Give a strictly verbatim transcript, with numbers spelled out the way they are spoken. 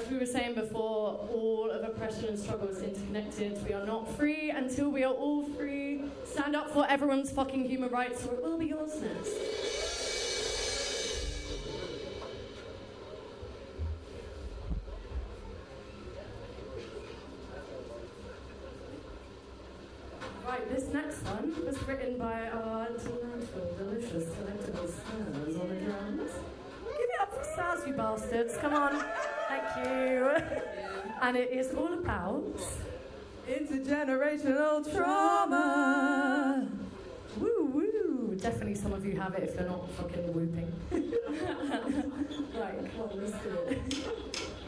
we were saying before, all of oppression and struggle is interconnected. We are not free until we are all free. Stand up for everyone's fucking human rights, or it will be yours next. Right, this next one was written by our delightful, delicious collectible stars on the drums. Give it up for stars, you bastards. Come on. Thank you. And it is all about intergenerational trauma. Woo woo. Definitely some of you have it if they're not fucking whooping. Right, come on, let's do it.